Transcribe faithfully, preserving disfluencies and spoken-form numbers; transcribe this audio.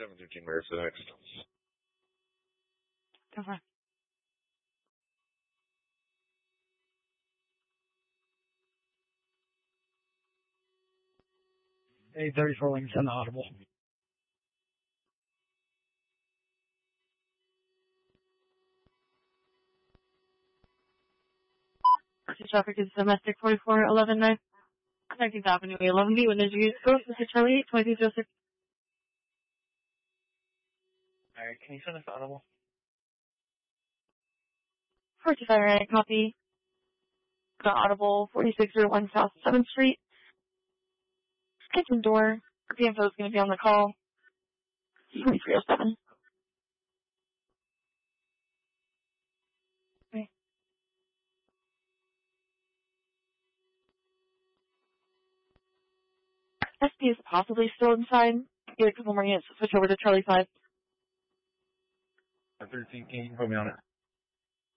seven thirteen, where for the next. Okay. eight thirty-four Lincoln Audible. Traffic is domestic forty-four eleven nine. nineteenth Avenue, eleven B, when there's use code, Mister Charlie eight, twenty-two oh six. Alright, can you send us Audible? forty-five, right, copy. The Audible, forty-six oh one South seventh Street. Kitchen door. The info is going to be on the call. twenty-three oh seven. Okay. S P is possibly still inside. Get a couple more units to switch over to Charlie five. thirteen, can you put me on it?